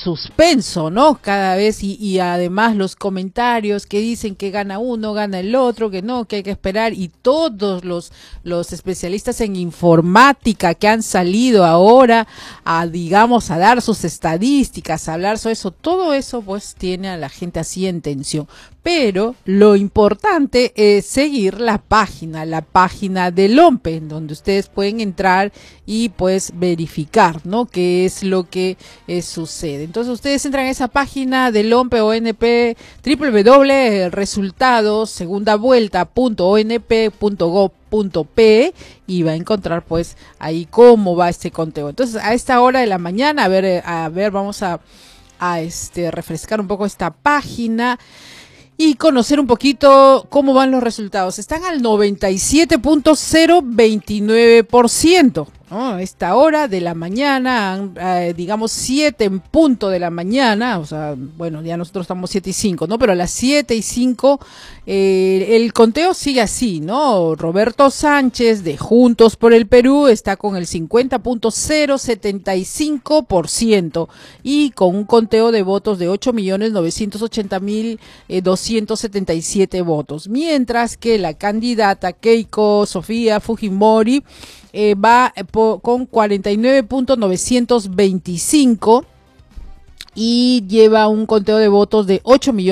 suspenso, ¿no? Cada vez y además los comentarios que dicen que gana uno, gana el otro, que no, que hay que esperar, y todos los especialistas en informática que han salido ahora a, digamos, a dar sus estadísticas, a hablar sobre eso, todo eso pues tiene a la gente así en tensión. Pero lo importante es seguir la página del OMPE, en donde ustedes pueden entrar y pues verificar, ¿no? Qué es lo que sucede. Entonces ustedes entran a esa página del OMPE, ONP, www.resultados segundavuelta.onp.gov.pe, y va a encontrar pues ahí cómo va este conteo. Entonces a esta hora de la mañana, a ver, vamos a refrescar un poco esta página y conocer un poquito cómo van los resultados. Están al 97.029%, ¿no? A esta hora de la mañana, digamos 7 en punto de la mañana, o sea, bueno, ya nosotros estamos 7:05, ¿no? Pero a las 7:05 el conteo sigue así, ¿no? Roberto Sánchez de Juntos por el Perú está con el 50.075% y con un conteo de votos de 8.980.277 votos, mientras que la candidata Keiko Sofía Fujimori va con 49.925 y lleva un conteo de votos de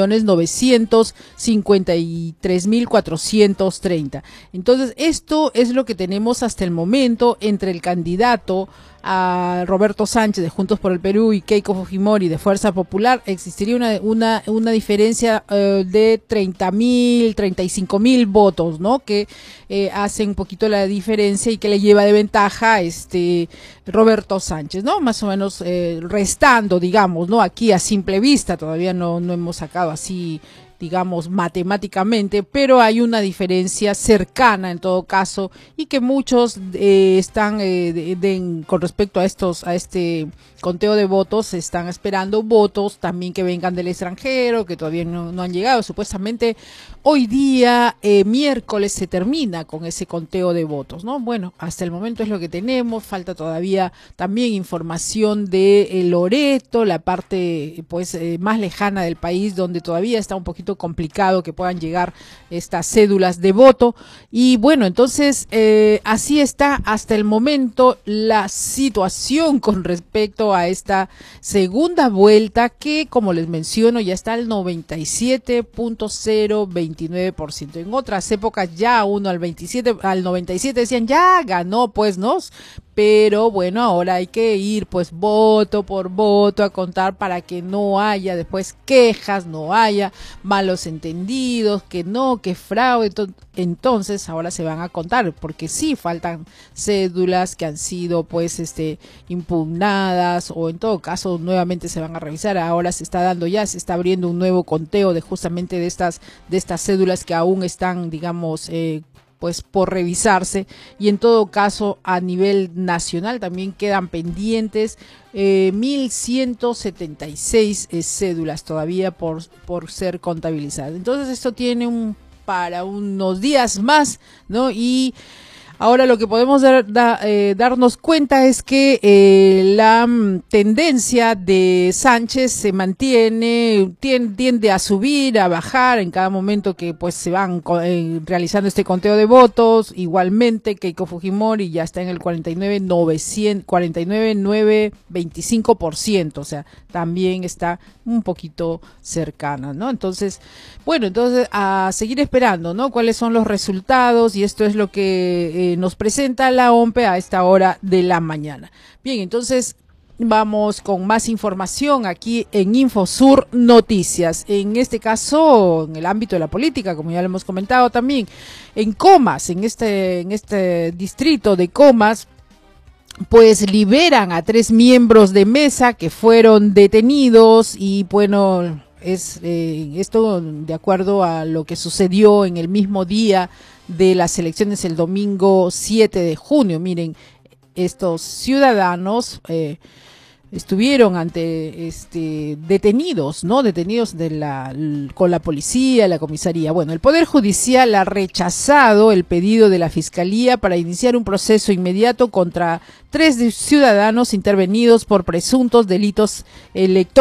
8.953.430. Entonces, esto es lo que tenemos hasta el momento entre el candidato a Roberto Sánchez de Juntos por el Perú y Keiko Fujimori de Fuerza Popular. Existiría una diferencia de 30.000, 35.000 votos, ¿no? Que hacen un poquito la diferencia y que le lleva de ventaja Roberto Sánchez, ¿no? Más o menos restando, digamos, ¿no? Aquí a simple vista todavía no hemos sacado así, digamos, matemáticamente, pero hay una diferencia cercana en todo caso, y que muchos están con respecto a este conteo de votos, están esperando votos también que vengan del extranjero, que todavía no han llegado. Supuestamente hoy día, miércoles, se termina con ese conteo de votos, ¿no? Bueno, hasta el momento es lo que tenemos. Falta todavía también información de Loreto, la parte pues más lejana del país, donde todavía está un poquito complicado que puedan llegar estas cédulas de voto. Y bueno, entonces así está hasta el momento la situación con respecto a esta segunda vuelta, que, como les menciono, ya está al 97.029%. En otras épocas ya uno al 97 decían ya ganó, pues, ¿no? Pero bueno, ahora hay que ir pues voto por voto a contar para que no haya después quejas, no haya malos entendidos, que fraude. Entonces ahora se van a contar, porque sí faltan cédulas que han sido pues impugnadas, o en todo caso nuevamente se van a revisar. Ahora se está abriendo un nuevo conteo de justamente de estas cédulas que aún están, digamos, pues por revisarse, y en todo caso a nivel nacional también quedan pendientes 1.176 cédulas todavía por ser contabilizadas. Entonces esto tiene para unos días más, ¿no? Y ahora lo que podemos darnos cuenta es que la tendencia de Sánchez se mantiene, tiende a subir, a bajar en cada momento que pues se van realizando este conteo de votos. Igualmente Keiko Fujimori ya está en el 49.925%, o sea, también está un poquito cercana, ¿no? Entonces, bueno, a seguir esperando, ¿no? Cuáles son los resultados, y esto es lo que nos presenta la OMPE a esta hora de la mañana. Bien, entonces vamos con más información aquí en Infosur Noticias. En este caso, en el ámbito de la política, como ya lo hemos comentado también, en Comas, en este distrito de Comas, pues liberan a 3 miembros de mesa que fueron detenidos. Y bueno, es esto de acuerdo a lo que sucedió en el mismo día de las elecciones, el domingo 7 de junio. Miren, estos ciudadanos estuvieron detenidos, ¿no? Detenidos con la policía, la comisaría. Bueno, el Poder Judicial ha rechazado el pedido de la Fiscalía para iniciar un proceso inmediato contra 3 ciudadanos intervenidos por presuntos delitos electorales